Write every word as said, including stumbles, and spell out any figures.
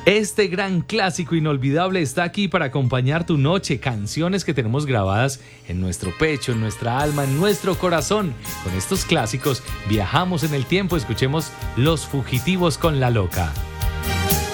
Este gran clásico inolvidable está aquí para acompañar tu noche. Canciones que tenemos grabadas en nuestro pecho, en nuestra alma, en nuestro corazón. Con estos clásicos viajamos en el tiempo. Escuchemos Los Fugitivos con La Loca.